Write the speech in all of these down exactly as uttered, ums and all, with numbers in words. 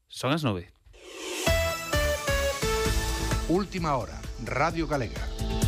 Son as nove. Última hora, Radio Galega.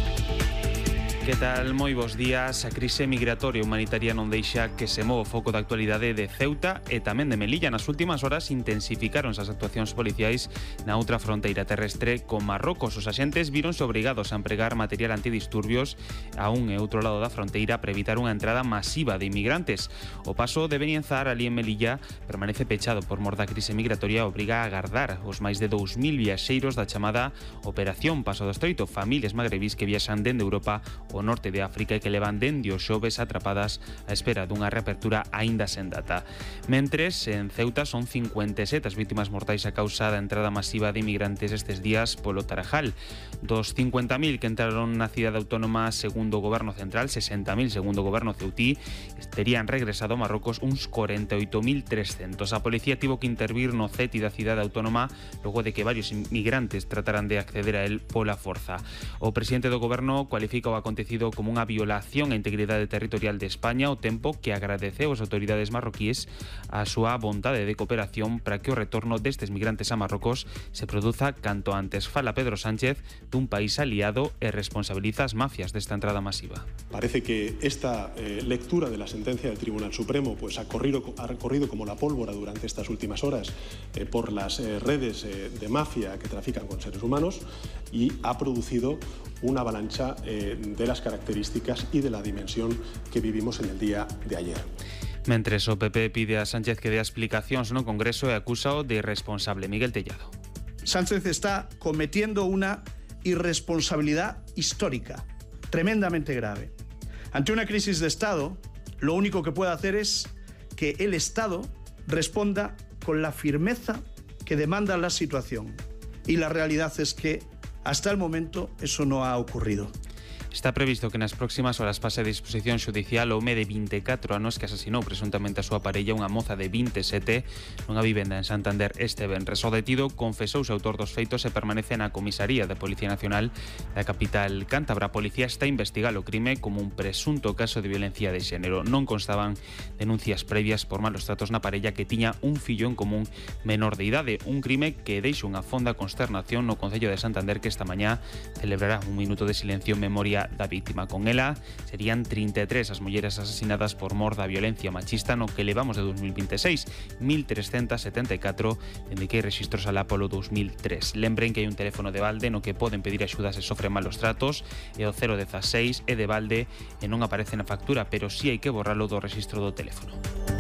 Que tal? Moi bons días. A crise migratoria humanitaria non deixa que se mova o foco da actualidade de Ceuta e tamén de Melilla. Nas últimas horas intensificáronse as actuacións policiais na outra fronteira terrestre con Marrocos. Os axentes víronse obrigados a empregar material antidisturbios a un e outro lado da fronteira para evitar unha entrada masiva de inmigrantes. O paso de Benienzar, ali en Melilla, permanece pechado por mor da crise migratoria e obriga a agardar os máis de dous mil viaxeiros da chamada Operación Paso do Estreito, familias magrebís que viaxan dende Europa o norte de África e que levan dende os xoves atrapadas á espera dunha reapertura aínda sen data. Mentres, en Ceuta son cincuenta e sete as vítimas mortais a causa da entrada masiva de inmigrantes estes días polo Tarajal. Dos cincuenta mil que entraron na cidade autónoma segundo o goberno central, sesenta mil segundo o goberno ceutí, terían regresado a Marrocos uns corenta e oito mil trescentos. A policía tivo que intervir no C E T I da cidade autónoma logo de que varios inmigrantes trataran de acceder a él pola forza. O presidente do goberno cualifica o acontecido como unha violación á integridade territorial de España, ao tempo que agradeceu ás autoridades marroquíes a súa vontade de cooperación para que o retorno destes migrantes a Marrocos se produza canto antes. Fala Pedro Sánchez dun país aliado e responsabiliza as mafias desta entrada masiva. Parece que esta eh, lectura de la sentencia del Tribunal Supremo pues, ha, corrido, ha recorrido como la pólvora durante estas últimas horas eh, por las eh, redes eh, de mafia que trafican con seres humanos y ha producido una avalancha eh, de las características y de la dimensión que vivimos en el día de ayer. Mentres o P P pide a Sánchez que dé explicacións no Congreso e acúsao de irresponsable. Miguel Tellado. Sánchez está cometiendo una irresponsabilidad histórica, tremendamente grave. Ante una crisis de Estado, lo único que puede hacer es que el Estado responda con la firmeza que demanda la situación. Y la realidad es que hasta el momento eso no ha ocurrido. Está previsto que nas próximas horas pase a disposición xudicial o home de vinte e catro anos que asasinou presuntamente a súa parella, unha moza de vinte e sete, nunha vivenda en Santander este venres. O detido confesouse autor dos feitos e permanece na comisaría da Policía Nacional da capital cántabra. A policía está a investigar o crime como un presunto caso de violencia de xénero. Non constaban denuncias previas por malos tratos na parella que tiña un fillo en común menor de idade. Un crime que deixa unha fonda consternación no Concello de Santander, que esta mañá celebrará un minuto de silencio en memoria da víctima. Con ela serían trinta e tres as mulleres asasinadas por mor da violencia machista no que levamos de dos mil vinte e seis, mil trescentas setenta e catro, dende que hai registros alá polo dos mil tres. Lembren que hai un teléfono de balde no que poden pedir axuda se sofren malos tratos, e o cero dezasseis é de balde e non aparece na factura, pero si sí hai que borralo do registro do teléfono.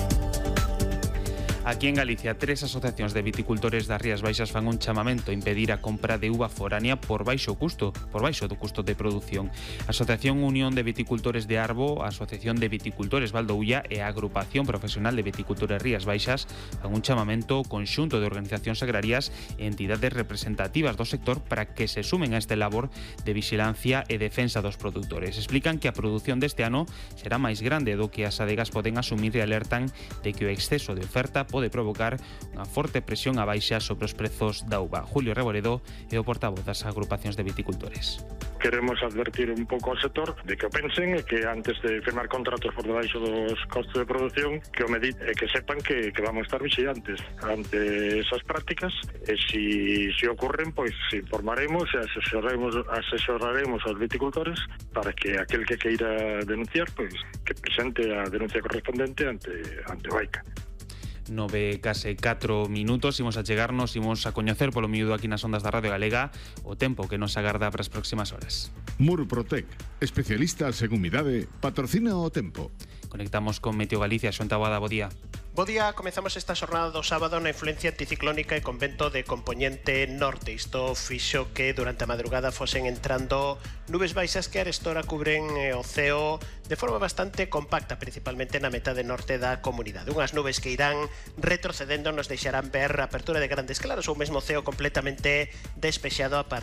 Aquí en Galicia, tres asociacións de viticultores das Rías Baixas fan un chamamento a impedir a compra de uva foránea por baixo custo, por baixo do custo de produción. A Asociación Unión de Viticultores de Arbo, a Asociación de Viticultores Valdoulla e a Agrupación Profesional de Viticultores Rías Baixas fan un chamamento conxunto de organizacións agrarias e entidades representativas do sector para que se sumen a este labor de vixilancia e defensa dos produtores. Explican que a produción deste ano será máis grande do que as adegas poden asumir e alertan de que o exceso de oferta pode provocar unha forte presión a baixa sobre os prezos da uva. Julio Reboredo é o portavoz das agrupacións de viticultores. Queremos advertir un pouco ao sector de que o pensen e que antes de firmar contratos por debaixo dos costos de produción que o mediten e que sepan que, que vamos a estar vigilantes ante esas prácticas e si, si ocurren, pois informaremos e asesoraremos, asesoraremos aos viticultores para que aquel que queira denunciar, pois que presente a denuncia correspondente ante, ante o AICA. nove case catro minutos, imos a chegarnos, imos a coñecer polo miúdo aquí nas ondas da Radio Galega o tempo que nos agarda para as próximas horas. Murprotec, especialistas en humidade, patrocina o tempo. Conectamos con Meteo Galicia. Xonta Boada, bo día. Bo día, comezamos esta xornada do sábado na influencia anticiclónica e con vento de compoñente norte. Isto fixo que durante a madrugada fosen entrando nubes baixas que a arestora cubren o ceo de forma bastante compacta, principalmente na metade norte da comunidade. Unhas nubes que irán retrocedendo nos deixarán ver a apertura de grandes claros ou mesmo ceo completamente despexado a partir